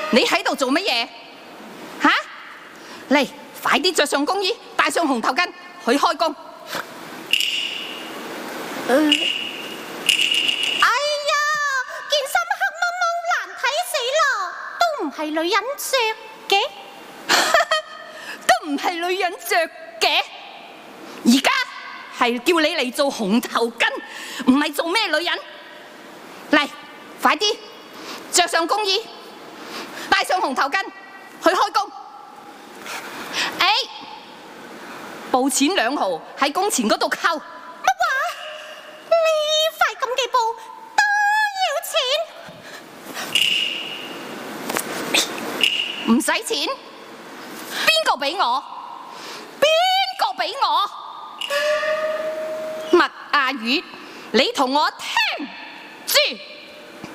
你喺度做乜嘢？吓？嚟，快啲着上工衣，戴上紅頭巾，去開工。 哎呀，件衫黑掹掹，難睇死啦，都唔係女人着嘅， 都唔係女人着嘅。而家係叫你嚟做紅頭巾，唔係做咩女人。嚟，快啲着上工衣，戴上紅頭巾，去開工。哎，布錢2毫喺工錢嗰度扣。 乜話？呢塊咁嘅布都要錢？ 唔使錢，邊個俾我？邊個俾我？麥亞宇，你同我聽住。